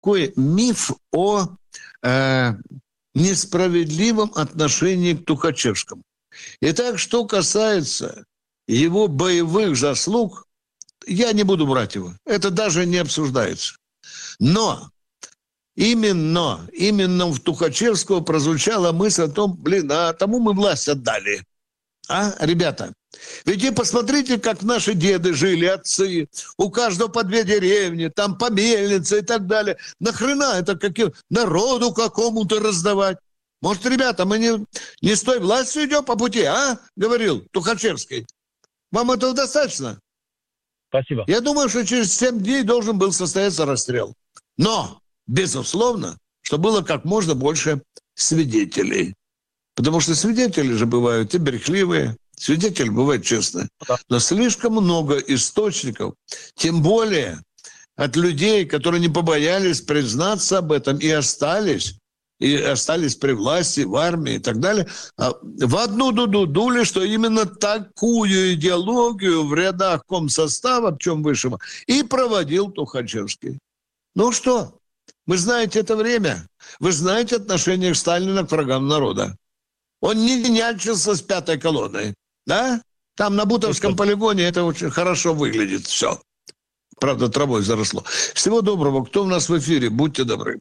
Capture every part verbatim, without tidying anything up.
такой миф о э, несправедливом отношении к Тухачевскому. Итак, что касается его боевых заслуг, я не буду брать его. Это даже не обсуждается. Но именно, именно в Тухачевского прозвучала мысль о том, блин, а тому мы власть отдали. А, ребята? Ведь и посмотрите, как наши деды жили, отцы. У каждого по две деревни, там по мельнице и так далее. Нахрена это каким, народу какому-то раздавать? Может, ребята, мы не, не с той властью идем по пути, а? Говорил Тухачевский. Вам этого достаточно? Спасибо. Я думаю, что через семь дней должен был состояться расстрел. Но, безусловно, что было как можно больше свидетелей. Потому что свидетели же бывают и брехливые, свидетели бывают честные. Но слишком много источников, тем более от людей, которые не побоялись признаться об этом и остались, и остались при власти, в армии и так далее, в одну дуду дули, что именно такую идеологию в рядах комсостава, в чем высшего, и проводил Тухачевский. Ну что, вы знаете это время, вы знаете отношение Сталина к врагам народа. Он не нянчился с пятой колонной, да? Там на Бутовском полигоне это очень хорошо выглядит все. Правда, травой заросло. Всего доброго. Кто у нас в эфире? Будьте добры.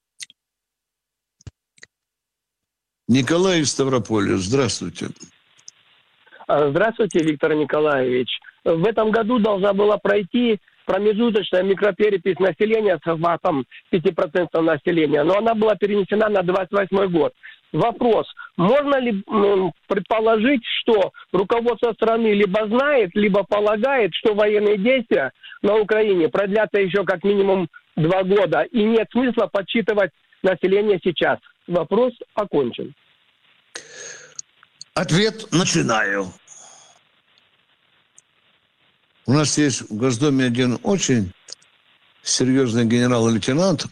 Николай из Ставрополя. Здравствуйте. Здравствуйте, Виктор Николаевич. В этом году должна была пройти промежуточная микроперепись населения с охватом пять процентов населения, но она была перенесена на двадцать восьмой год. Вопрос, можно ли м, предположить, что руководство страны либо знает, либо полагает, что военные действия на Украине продлятся еще как минимум два года, и нет смысла подсчитывать население сейчас? Вопрос окончен. Ответ начинаю. У нас есть в Госдуме один очень серьезный генерал-лейтенант,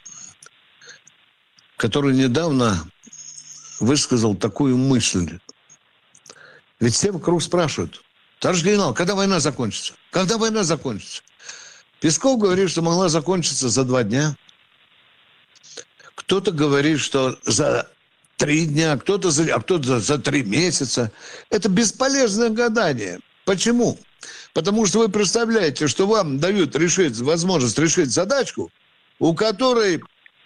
который недавно высказал такую мысль. Ведь все вокруг спрашивают: товарищ генерал, когда война закончится? Когда война закончится? Песков говорит, что могла закончиться за два дня. Кто-то говорит, что за три дня, кто-то за, а кто-то за, за три месяца. Это бесполезное гадание. Почему? Потому что вы представляете, что вам дают решить, возможность решить задачку, у которой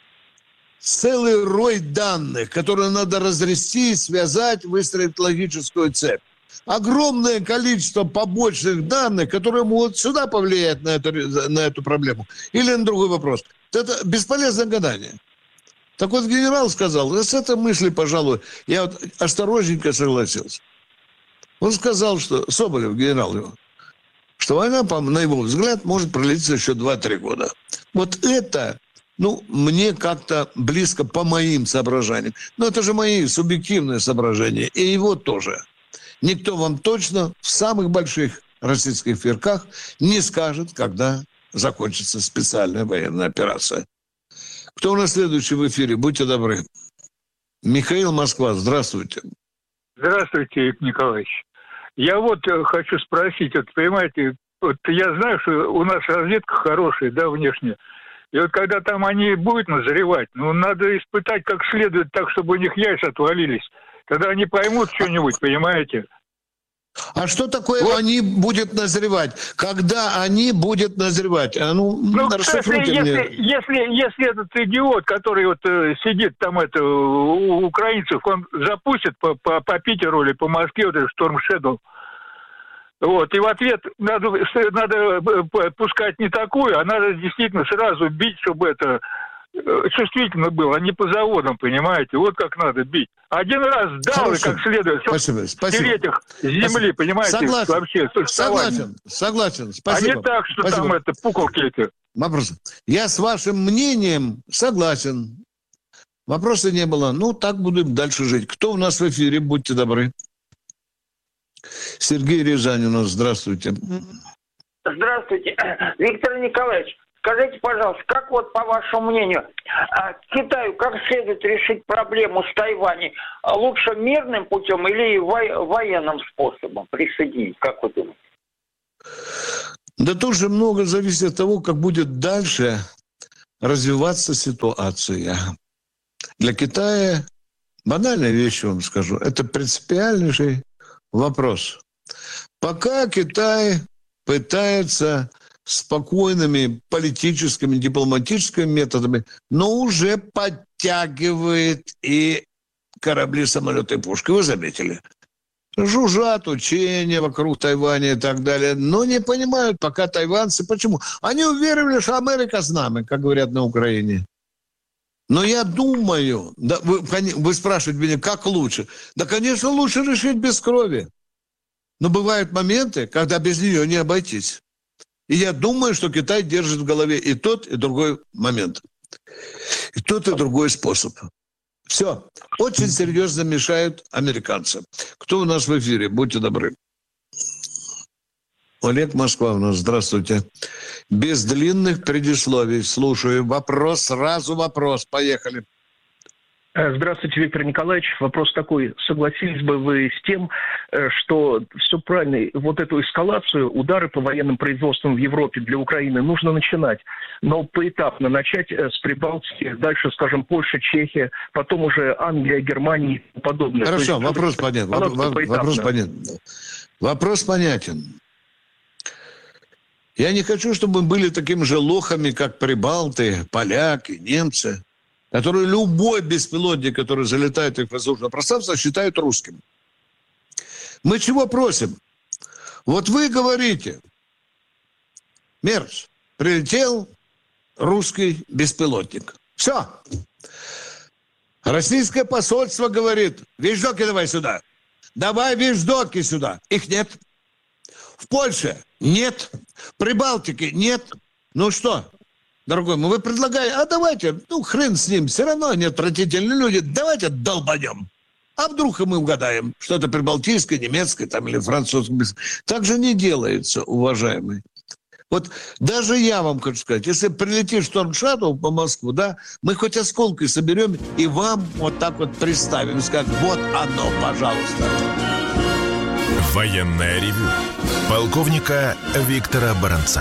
целый рой данных, которые надо разрести, связать, выстроить логическую цепь. Огромное количество побочных данных, которые могут сюда повлиять на эту, на эту проблему. Или на другой вопрос. Это бесполезное гадание. Так вот, генерал сказал, с этой мысли, пожалуй, я вот осторожненько согласился. Он сказал, что Соболев, генерал его, что война, на его взгляд, может продлиться еще два-три года. Вот это, ну, мне как-то близко по моим соображениям. Но это же мои субъективные соображения. И его тоже. Никто вам точно в самых больших российских фирках не скажет, когда закончится специальная военная операция. Кто у нас следующий в эфире? Будьте добры. Михаил, Москва, здравствуйте. Здравствуйте, Виктор Николаевич. Я вот хочу спросить, вот понимаете, вот я знаю, что у нас разведка хорошая, да, внешняя. И вот когда там они будут назревать, ну, надо испытать как следует так, чтобы у них яйца отвалились. Тогда они поймут что-нибудь, понимаете? А что такое вот. Они будет назревать? Когда они будет назревать? А ну, ну кстати, если, если, если этот идиот, который вот э, сидит там это, у украинцев, он запустит по, по, по Питеру или по Москве вот этот Storm Shadow, вот, и в ответ надо, надо пускать не такую, а надо действительно сразу бить, чтобы это чувствительно было, а не по заводам, понимаете? Вот как надо бить. Один раз дал, и как следует, спасибо, спасибо. Стереть их с земли, спасибо. Понимаете? Согласен, вообще, согласен, согласен, спасибо. А не так, что спасибо. Там это пуколки эти. Вопрос. Я с вашим мнением согласен. Вопроса не было. Ну, так будем дальше жить. Кто у нас в эфире? Будьте добры. Сергей Рязань у нас. Здравствуйте. Здравствуйте. Виктор Николаевич, скажите, пожалуйста, как вот по вашему мнению, Китаю как следует решить проблему с Тайванем? Лучше мирным путем или военным способом присоединить? Как вы думаете? Да тоже много зависит от того, как будет дальше развиваться ситуация. Для Китая, банальная вещь вам скажу, это принципиальнейший вопрос. Пока Китай пытается спокойными политическими, дипломатическими методами, но уже подтягивает и корабли, самолеты и пушки. Вы заметили? Жужжат учения вокруг Тайваня и так далее, но не понимают пока тайванцы, почему. Они уверены, что Америка с нами, как говорят на Украине. Но я думаю, да, вы, вы спрашиваете меня, как лучше? Да, конечно, лучше решить без крови. Но бывают моменты, когда без нее не обойтись. И я думаю, что Китай держит в голове и тот, и другой момент. И тот, и другой способ. Все. Очень серьезно мешают американцы. Кто у нас в эфире? Будьте добры. Олег, Москва у нас. Здравствуйте. Без длинных предисловий. Слушаю. Вопрос, сразу вопрос. Поехали. Здравствуйте, Виктор Николаевич. Вопрос такой. Согласились бы вы с тем, что все правильно, вот эту эскалацию, удары по военным производствам в Европе для Украины нужно начинать, но поэтапно начать с Прибалтики, дальше, скажем, Польша, Чехия, потом уже Англия, Германия и подобное. Хорошо, есть, вопрос понятен. Вопрос, вопрос понятен. Вопрос понятен. Я не хочу, чтобы мы были такими же лохами, как прибалты, поляки, немцы, которые любой беспилотник, который залетает в их воздушное пространство, считают русским. Мы чего просим? Вот вы говорите, Мерч, прилетел русский беспилотник. Все. Российское посольство говорит, вещдоки давай сюда. Давай вещдоки сюда. Их нет. В Польше нет. В Прибалтике нет. Ну что? Дорогой мой, вы предлагаете, а давайте, ну, хрен с ним, все равно они отвратительные люди, давайте долбанем. А вдруг и мы угадаем, что это прибалтийское, немецкое там, или французское. Так же не делается, уважаемый. Вот даже я вам хочу сказать, если прилетит Storm Shadow по Москву, да, мы хоть осколки соберем и вам вот так вот представим, скажем, вот оно, пожалуйста. Военное ревю полковника Виктора Баранца.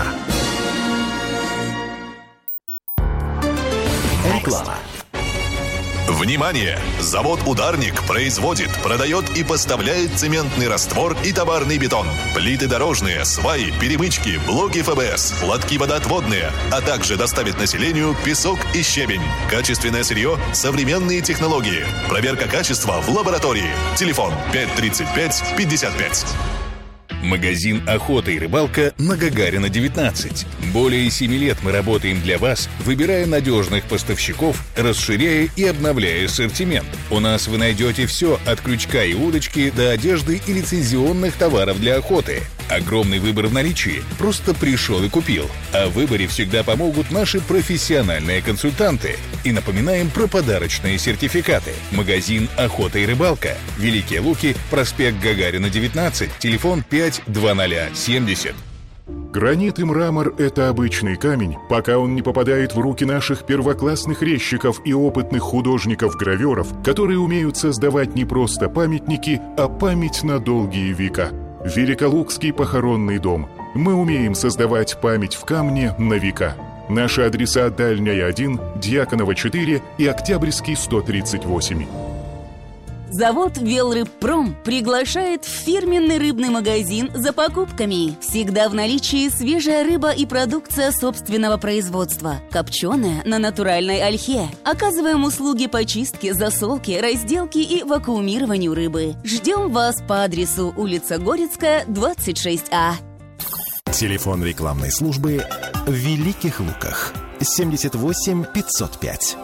Реклама. Внимание! Завод «Ударник» производит, продает и поставляет цементный раствор и товарный бетон, плиты дорожные, сваи, перемычки, блоки эф бэ эс, лотки водоотводные, а также доставит населению песок и щебень. Качественное сырье, современные технологии. Проверка качества в лаборатории. Телефон пять тридцать пять пятьдесят пять. Магазин «Охота и рыбалка» на Гагарина, девятнадцать. Более семи лет мы работаем для вас, выбирая надежных поставщиков, расширяя и обновляя ассортимент. У нас вы найдете все от крючка и удочки до одежды и лицензионных товаров для охоты. Огромный выбор в наличии. Просто пришел и купил. А в выборе всегда помогут наши профессиональные консультанты. И напоминаем про подарочные сертификаты. Магазин «Охота и рыбалка». Великие Луки, проспект Гагарина, девятнадцать. Телефон пять два ноль семьдесят. Гранит и мрамор – это обычный камень, пока он не попадает в руки наших первоклассных резчиков и опытных художников-гравёров, которые умеют создавать не просто памятники, а память на долгие века. Великолукский похоронный дом. Мы умеем создавать память в камне на века. Наши адреса: Дальняя один, Дьяконова четыре и Октябрьский сто тридцать восемь. Завод «Велрыбпром» приглашает в фирменный рыбный магазин за покупками. Всегда в наличии свежая рыба и продукция собственного производства. Копченая на натуральной ольхе. Оказываем услуги по чистке, засолке, разделке и вакуумированию рыбы. Ждем вас по адресу улица Горецкая, двадцать шесть А. Телефон рекламной службы в Великих Луках. семьдесят восемь пятьсот пять.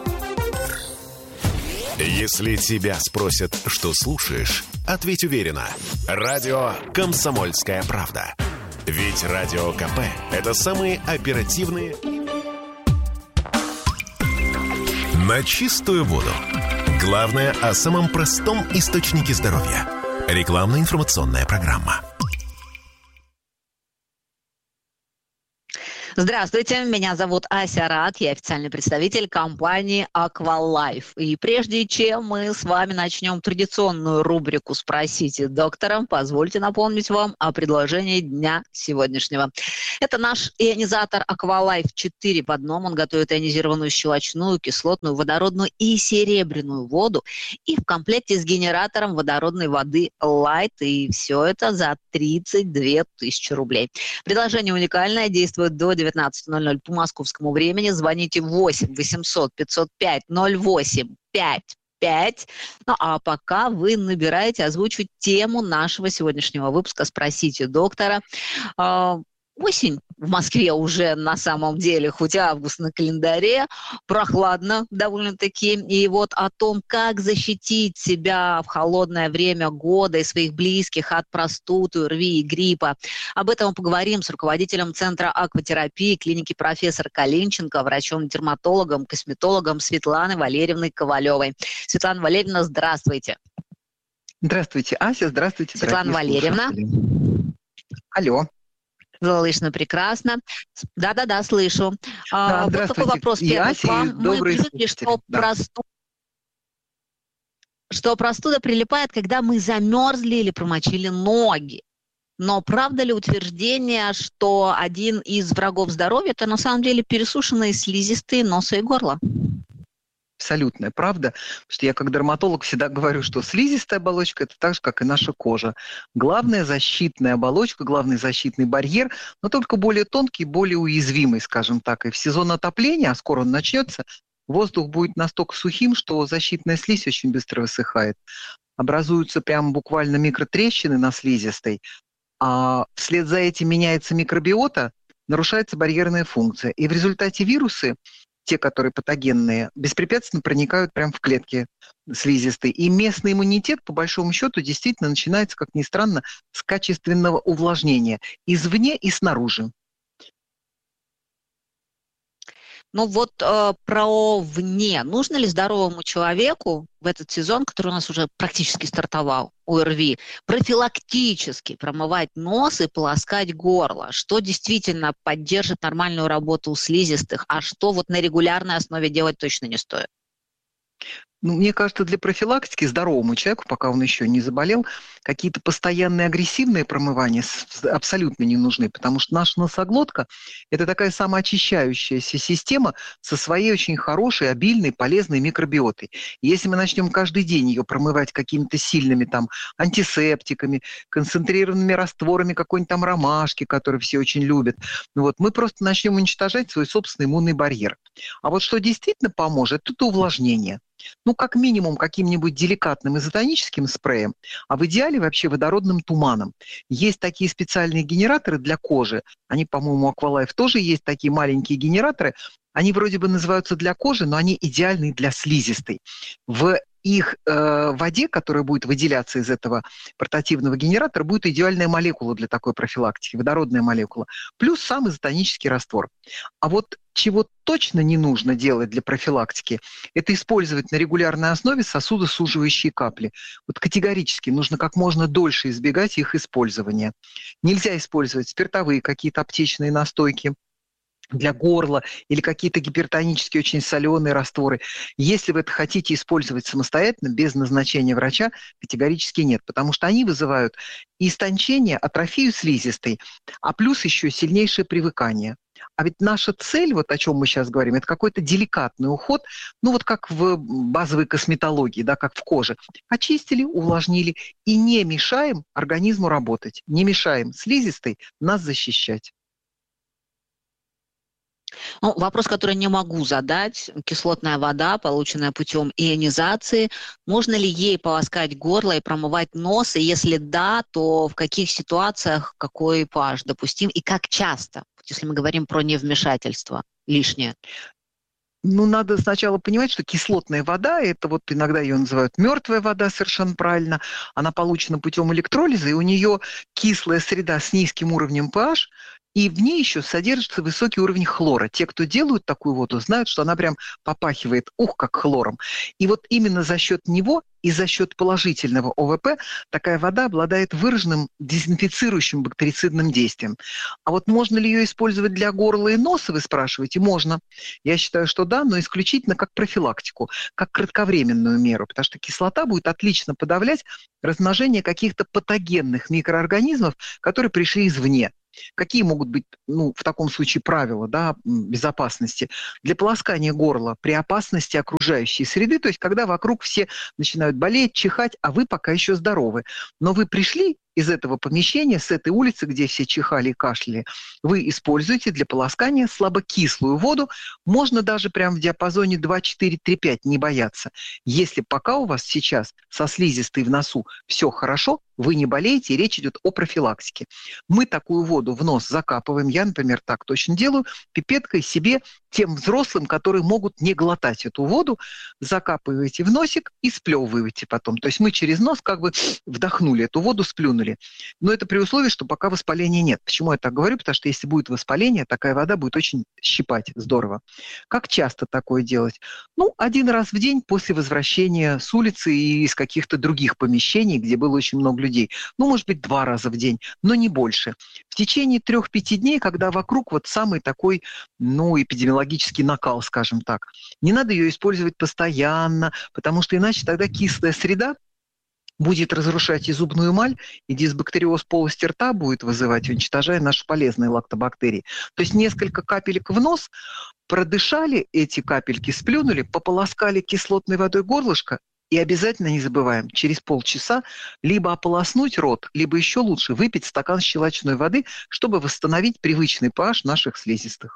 Если тебя спросят, что слушаешь, ответь уверенно. Радио «Комсомольская правда». Ведь Радио ка пэ – это самые оперативные... На чистую воду. Главное о самом простом источнике здоровья. Рекламно-информационная программа. Здравствуйте, меня зовут Ася Рад, я официальный представитель компании Aqualife. И прежде чем мы с вами начнем традиционную рубрику «Спросите доктора», позвольте напомнить вам о предложении дня сегодняшнего. Это наш ионизатор Aqualife четыре в одном. Он готовит ионизированную щелочную, кислотную, водородную и серебряную воду. И в комплекте с генератором водородной воды Light. И все это за тридцать две тысячи рублей. Предложение уникальное, действует до девятнадцати ноль-ноль по московскому времени. Звоните восемь восемьсот пятьсот пять ноль восемь пять пять. Ну а пока вы набираете озвучивать тему нашего сегодняшнего выпуска «Спросите доктора». Осень в Москве уже на самом деле, хоть и август на календаре, прохладно довольно-таки. И вот о том, как защитить себя в холодное время года и своих близких от простуд, ОРВИ и гриппа. Об этом мы поговорим с руководителем Центра акватерапии клиники профессора Калинченко, врачом-дерматологом, косметологом Светланой Валерьевной Ковалевой. Светлана Валерьевна, здравствуйте. Здравствуйте, Ася, здравствуйте, Светлана Валерьевна. Слушатели. Алло. Слышно прекрасно. Да-да-да, слышу. Да, а, вот такой вопрос первый к вам. Мы привыкли, что, да. просту... что простуда прилипает, когда мы замерзли или промочили ноги. Но правда ли утверждение, что один из врагов здоровья – это на самом деле пересушенные слизистые носа и горла? Абсолютная правда, потому что я как дерматолог всегда говорю, что слизистая оболочка – это так же, как и наша кожа. Главная защитная оболочка, главный защитный барьер, но только более тонкий, более уязвимый, скажем так. И в сезон отопления, а скоро он начнется, воздух будет настолько сухим, что защитная слизь очень быстро высыхает. Образуются прям буквально микротрещины на слизистой, а вслед за этим меняется микробиота, нарушается барьерная функция. И в результате вирусы, те, которые патогенные, беспрепятственно проникают прямо в клетки слизистой. И местный иммунитет, по большому счету, действительно начинается, как ни странно, с качественного увлажнения извне и снаружи. Ну вот э, про вне. Нужно ли здоровому человеку в этот сезон, который у нас уже практически стартовал, ОРВИ, профилактически промывать нос и полоскать горло? Что действительно поддержит нормальную работу у слизистых, а что вот на регулярной основе делать точно не стоит? Ну, мне кажется, для профилактики здоровому человеку, пока он еще не заболел, какие-то постоянные агрессивные промывания абсолютно не нужны, потому что наша носоглотка – это такая самоочищающаяся система со своей очень хорошей, обильной, полезной микробиотой. И если мы начнем каждый день ее промывать какими-то сильными там антисептиками, концентрированными растворами какой-нибудь там ромашки, которые все очень любят, ну вот, мы просто начнем уничтожать свой собственный иммунный барьер. А вот что действительно поможет – это увлажнение. Ну, как минимум, каким-нибудь деликатным изотоническим спреем, а в идеале вообще водородным туманом. Есть такие специальные генераторы для кожи. Они, по-моему, у Aqualife тоже есть такие маленькие генераторы. Они вроде бы называются для кожи, но они идеальны для слизистой. В их э, воде, которая будет выделяться из этого портативного генератора, будет идеальная молекула для такой профилактики, водородная молекула, плюс сам изотонический раствор. А вот чего точно не нужно делать для профилактики, это использовать на регулярной основе сосудосуживающие капли. Вот категорически нужно как можно дольше избегать их использования. Нельзя использовать спиртовые какие-то аптечные настойки для горла или какие-то гипертонические очень соленые растворы. Если вы это хотите использовать самостоятельно, без назначения врача, категорически нет, потому что они вызывают истончение, атрофию слизистой, а плюс еще сильнейшее привыкание. А ведь наша цель, вот о чем мы сейчас говорим, это какой-то деликатный уход, ну вот как в базовой косметологии, да, как в коже. Очистили, увлажнили и не мешаем организму работать, не мешаем слизистой нас защищать. Ну, вопрос, который не могу задать. Кислотная вода, полученная путем ионизации. Можно ли ей полоскать горло и промывать нос? И если да, то в каких ситуациях какой pH допустим? И как часто, если мы говорим про невмешательство лишнее? Ну, надо сначала понимать, что кислотная вода, это вот иногда ее называют мертвая вода, совершенно правильно. Она получена путем электролиза, и у нее кислая среда с низким уровнем pH, И в ней еще содержится высокий уровень хлора. Те, кто делают такую воду, знают, что она прям попахивает, ух, как хлором. И вот именно за счет него и за счет положительного О В П такая вода обладает выраженным дезинфицирующим бактерицидным действием. А вот можно ли ее использовать для горла и носа, вы спрашиваете? Можно. Я считаю, что да, но исключительно как профилактику, как кратковременную меру, потому что кислота будет отлично подавлять размножение каких-то патогенных микроорганизмов, которые пришли извне. Какие могут быть, ну, в таком случае правила, да, безопасности? Для полоскания горла при опасности окружающей среды, то есть когда вокруг все начинают болеть, чихать, а вы пока еще здоровы. Но вы пришли из этого помещения, с этой улицы, где все чихали и кашляли, вы используете для полоскания слабокислую воду. Можно даже прямо в диапазоне два, четыре, три, пять не бояться. Если пока у вас сейчас со слизистой в носу все хорошо, вы не болеете, и речь идет о профилактике. Мы такую воду в нос закапываем, я, например, так точно делаю, пипеткой себе, тем взрослым, которые могут не глотать эту воду, закапываете в носик и сплевываете потом. То есть мы через нос как бы вдохнули эту воду, сплюнули. Но это при условии, что пока воспаления нет. Почему я так говорю? Потому что если будет воспаление, такая вода будет очень щипать. Здорово. Как часто такое делать? Ну, один раз в день после возвращения с улицы и из каких-то других помещений, где было очень много людей. Ну, может быть, два раза в день, но не больше. В течение трех-пяти дней, когда вокруг вот самый такой, ну, эпидемиологический накал, скажем так. Не надо ее использовать постоянно, потому что иначе тогда кислая среда будет разрушать и зубную эмаль, и дисбактериоз полости рта будет вызывать, уничтожая наши полезные лактобактерии. То есть несколько капелек в нос, продышали эти капельки, сплюнули, пополоскали кислотной водой горлышко, и обязательно не забываем, через полчаса либо ополоснуть рот, либо еще лучше выпить стакан щелочной воды, чтобы восстановить привычный pH наших слизистых.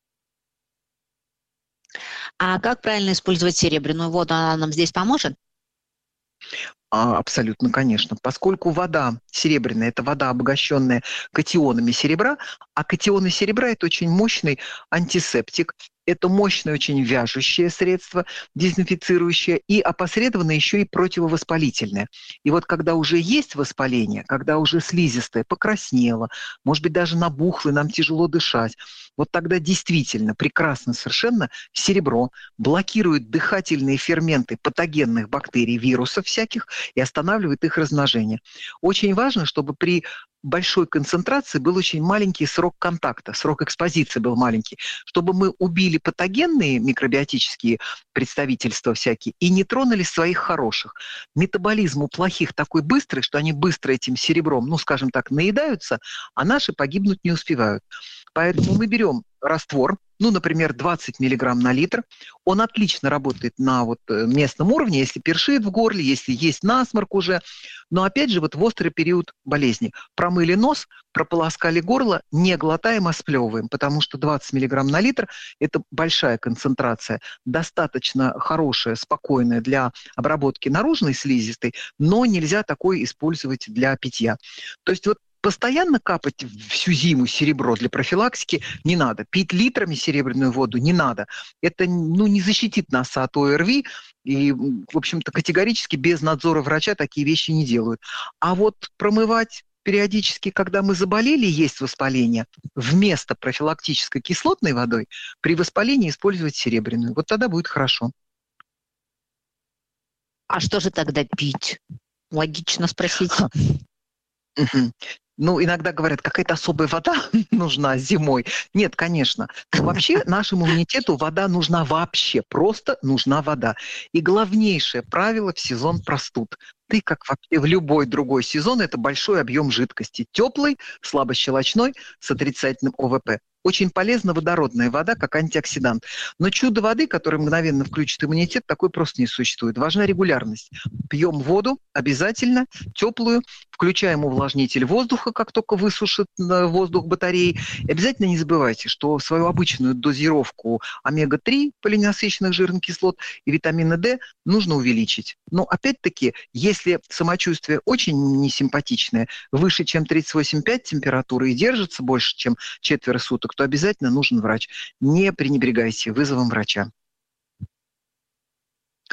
А как правильно использовать серебряную воду? Она нам здесь поможет? А, абсолютно, конечно. Поскольку вода серебряная – это вода, обогащенная катионами серебра, а катионы серебра – это очень мощный антисептик, это мощное, очень вяжущее средство, дезинфицирующее и опосредованно еще и противовоспалительное. И вот когда уже есть воспаление, когда уже слизистая покраснела, может быть, даже набухла, и нам тяжело дышать, вот тогда действительно прекрасно совершенно серебро блокирует дыхательные ферменты патогенных бактерий, вирусов всяких и останавливает их размножение. Очень важно, чтобы при большой концентрации был очень маленький срок контакта, срок экспозиции был маленький, чтобы мы убили патогенные микробиотические представительства всякие и не тронули своих хороших. Метаболизм у плохих такой быстрый, что они быстро этим серебром, ну, скажем так, наедаются, а наши погибнуть не успевают. Поэтому мы берем раствор, ну, например, двадцать миллиграмм на литр. Он отлично работает на вот местном уровне, если першит в горле, если есть насморк уже. Но опять же, вот в острый период болезни. Промыли нос, прополоскали горло, не глотаем, а сплевываем, потому что двадцать миллиграмм на литр – это большая концентрация, достаточно хорошая, спокойная для обработки наружной слизистой, но нельзя такое использовать для питья. То есть вот постоянно капать всю зиму серебро для профилактики не надо. Пить литрами серебряную воду не надо. Это, ну, не защитит нас от О Р Ви. И, в общем-то, категорически без надзора врача такие вещи не делают. А вот промывать периодически, когда мы заболели, есть воспаление, вместо профилактической кислотной водой при воспалении использовать серебряную. Вот тогда будет хорошо. А что же тогда пить? Логично спросить. Ну, иногда говорят, какая-то особая вода нужна зимой. Нет, конечно. Но вообще нашему иммунитету вода нужна вообще. Просто нужна вода. И главнейшее правило в сезон простуд. Ты, как вообще в любой другой сезон, это большой объем жидкости. Теплый, слабощелочной, с отрицательным О В П. Очень полезна водородная вода, как антиоксидант. Но чудо воды, которое мгновенно включит иммунитет, такой просто не существует. Важна регулярность. Пьем воду обязательно, теплую, включаем увлажнитель воздуха, как только высушит воздух батареи. И обязательно не забывайте, что свою обычную дозировку омега три полиненасыщенных жирных кислот и витамина D нужно увеличить. Но опять-таки, если самочувствие очень несимпатичное, выше, чем тридцать восемь и пять температуры и держится больше, чем четверо суток, то обязательно нужен врач. Не пренебрегайте вызовом врача.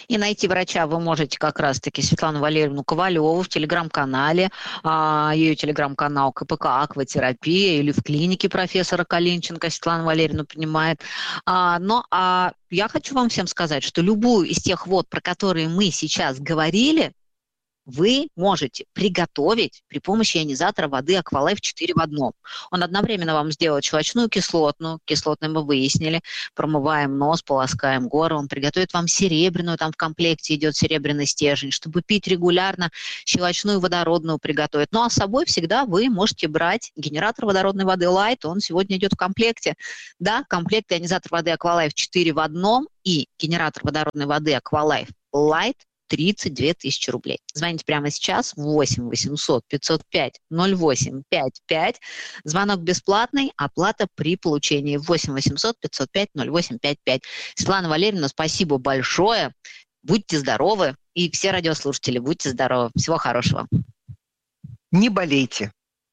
И найти врача вы можете как раз-таки Светлану Валерьевну Ковалеву в телеграм-канале, а, ее телеграм-канал КПК «Акватерапия», или в клинике профессора Калинченко Светлана Валерьевна принимает. А, но а я хочу вам всем сказать, что любую из тех вод, про которые мы сейчас говорили, вы можете приготовить при помощи ионизатора воды Аквалайф четыре в одном. Он одновременно вам сделает щелочную кислотную, кислотную мы выяснили, промываем нос, полоскаем горы, он приготовит вам серебряную, там в комплекте идет серебряный стержень, чтобы пить регулярно, щелочную водородную приготовить. Ну а с собой всегда вы можете брать генератор водородной воды Light, он сегодня идет в комплекте. Да, комплект ионизатор воды Аквалайф четыре в одном и генератор водородной воды Аквалайф Light тридцать две тысячи рублей. Звоните прямо сейчас восемь восемьсот пятьсот пять ноль восемь пять пять. Звонок бесплатный, оплата при получении восемь восемьсот пятьсот пять ноль восемь пять пять. Светлана Валерьевна, спасибо большое. Будьте здоровы. И все радиослушатели, будьте здоровы. Всего хорошего. Не болейте.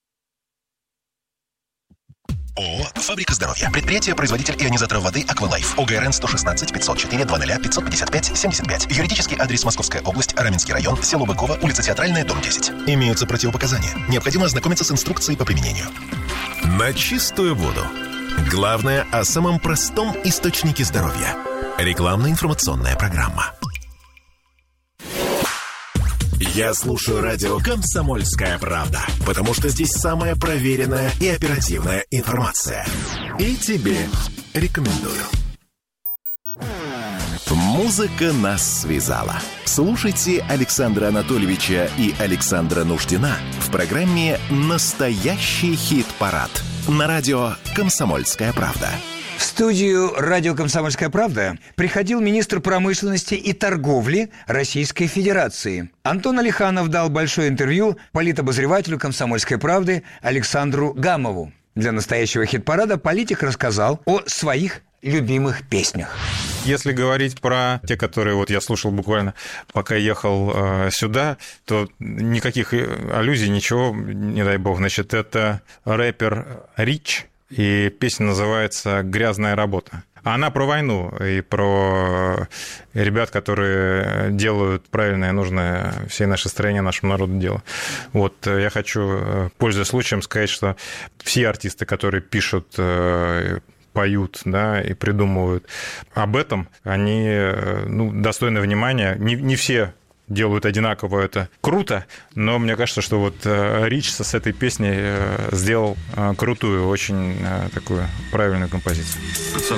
ООО «Фабрика здоровья». Предприятие-производитель ионизаторов воды «Аквалайф». ОГРН сто шестнадцать пятьсот четыре двадцать пятьсот пятьдесят пять семьдесят пять. Юридический адрес: Московская область, Раменский район, село Быково, улица Театральная, дом десять. Имеются противопоказания. Необходимо ознакомиться с инструкцией по применению. На чистую воду. Главное о самом простом источнике здоровья. Рекламно-информационная программа. Я слушаю радио «Комсомольская правда», потому что здесь самая проверенная и оперативная информация. И тебе рекомендую. Музыка нас связала. Слушайте Александра Анатольевича и Александра Нуждина в программе «Настоящий хит-парад» на радио «Комсомольская правда». В студию радио «Комсомольская правда» приходил министр промышленности и торговли Российской Федерации. Антон Алиханов дал большое интервью политобозревателю «Комсомольской правды» Александру Гамову. Для настоящего хит-парада политик рассказал о своих любимых песнях. Если говорить про те, которые вот я слушал буквально, пока ехал э, сюда, то никаких аллюзий, ничего, не дай бог. Значит, это рэпер Рич, и песня называется «Грязная работа». Она про войну и про ребят, которые делают правильное, нужное всей нашей стране, нашему народу дело. Вот я хочу, пользуясь случаем, сказать, что все артисты, которые пишут, поют, да, и придумывают об этом, они, ну, достойны внимания. Не, не все делают одинаково, это круто, но мне кажется, что вот Рич с этой песней сделал крутую, очень такую правильную композицию.